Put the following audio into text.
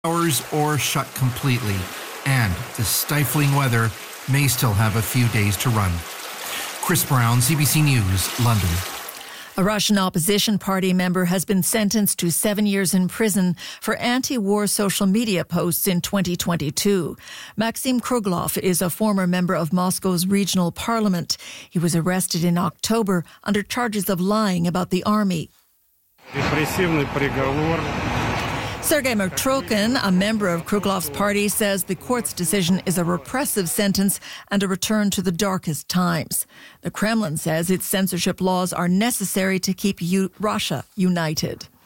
hours or shut completely, and the stifling weather may still have a few days to run. Chris Brown, CBC News, London. A Russian opposition party member has been sentenced to 7 years in prison for anti-war social media posts in 2022. Maxim Kruglov is a former member of Moscow's regional parliament. He was arrested in October under charges of lying about the army. Sergei Matrokin, a member of Kruglov's party, says the court's decision is a repressive sentence and a return to the darkest times. The Kremlin says its censorship laws are necessary to keep Russia united.